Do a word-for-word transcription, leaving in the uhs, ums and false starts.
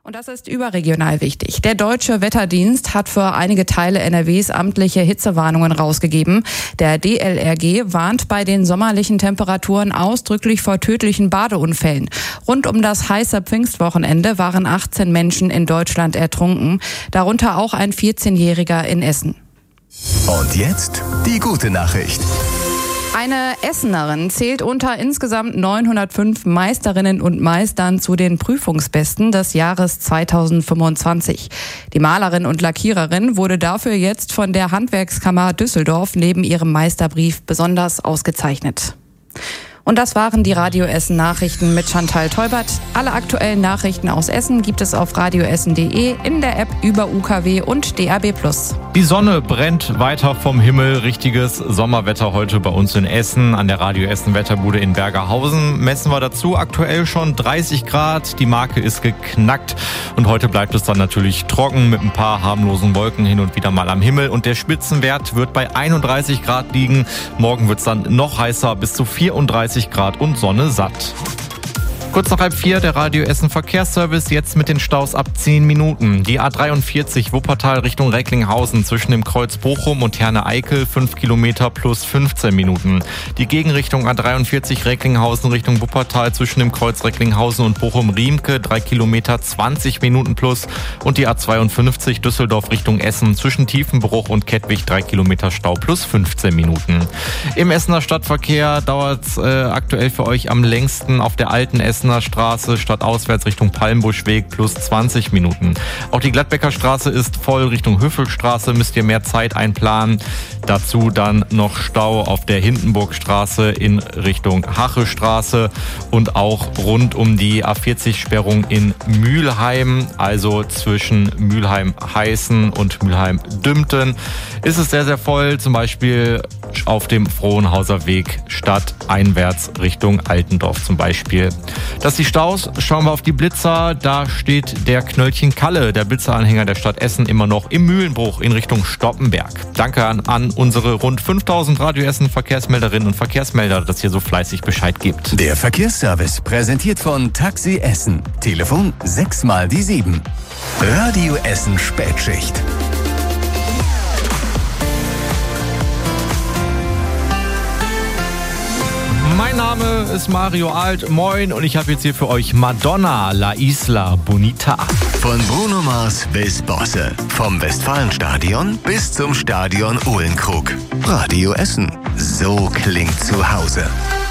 Und das ist überregional wichtig. Der Deutsche Wetterdienst hat für einige Teile N R Ws amtliche Hitzewarnungen rausgegeben. Der D L R G warnt bei den sommerlichen Temperaturen ausdrücklich vor tödlichen Badeunfällen. Rund um das heiße Pfingstwochenende waren achtzehn Menschen in Deutschland ertrunken, darunter auch ein vierzehnjähriger in Essen. Und jetzt die gute Nachricht. Eine Essenerin zählt unter insgesamt neunhundertfünf Meisterinnen und Meistern zu den Prüfungsbesten des Jahres zweitausendfünfundzwanzig. Die Malerin und Lackiererin wurde dafür jetzt von der Handwerkskammer Düsseldorf neben ihrem Meisterbrief besonders ausgezeichnet. Und das waren die Radio Essen Nachrichten mit Chantal Teubert. Alle aktuellen Nachrichten aus Essen gibt es auf radioessen punkt de, in der App über U K W und D A B plus. Die Sonne brennt weiter vom Himmel. Richtiges Sommerwetter heute bei uns in Essen. An der Radio Essen Wetterbude in Bergerhausen messen wir dazu aktuell schon dreißig Grad. Die Marke ist geknackt. Und heute bleibt es dann natürlich trocken mit ein paar harmlosen Wolken hin und wieder mal am Himmel. Und der Spitzenwert wird bei einunddreißig Grad liegen. Morgen wird es dann noch heißer, bis zu vierunddreißig Grad und Sonne satt. Kurz nach halb vier, der Radio Essen Verkehrsservice, jetzt mit den Staus ab zehn Minuten. Die A dreiundvierzig Wuppertal Richtung Recklinghausen zwischen dem Kreuz Bochum und Herne-Eickel, fünf Kilometer plus fünfzehn Minuten. Die Gegenrichtung A dreiundvierzig Recklinghausen Richtung Wuppertal zwischen dem Kreuz Recklinghausen und Bochum-Riemke, drei Kilometer zwanzig Minuten plus. Und die A zweiundfünfzig Düsseldorf Richtung Essen zwischen Tiefenbruch und Kettwig, drei Kilometer Stau plus fünfzehn Minuten. Im Essener Stadtverkehr dauert es äh, aktuell für euch am längsten auf der alten Essener Straße stadtauswärts Richtung Palmbuschweg plus zwanzig Minuten. Auch die Gladbecker Straße ist voll. Richtung Höfelstraße müsst ihr mehr Zeit einplanen. Dazu dann noch Stau auf der Hindenburgstraße in Richtung Hachestraße und auch rund um die A vierzig Sperrung in Mülheim, also zwischen Mülheim-Heißen und Mülheim-Dümpten, ist es sehr, sehr voll. Zum Beispiel auf dem Frohnhauser Weg stadteinwärts Richtung Altendorf zum Beispiel. Dass die Staus, schauen wir auf die Blitzer. Da steht der Knöllchen Kalle, der Blitzeranhänger der Stadt Essen, immer noch im Mühlenbruch in Richtung Stoppenberg. Danke an, an unsere rund fünftausend Radio Essen Verkehrsmelderinnen und Verkehrsmelder, dass ihr so fleißig Bescheid gibt. Der Verkehrsservice präsentiert von Taxi Essen. Telefon sechs mal die sieben. Radio Essen Spätschicht. Mein Name ist Mario Alt, moin, und ich habe jetzt hier für euch Madonna, La Isla Bonita. Von Bruno Mars bis Bosse, vom Westfalenstadion bis zum Stadion Uhlenkrug. Radio Essen, so klingt zu Hause.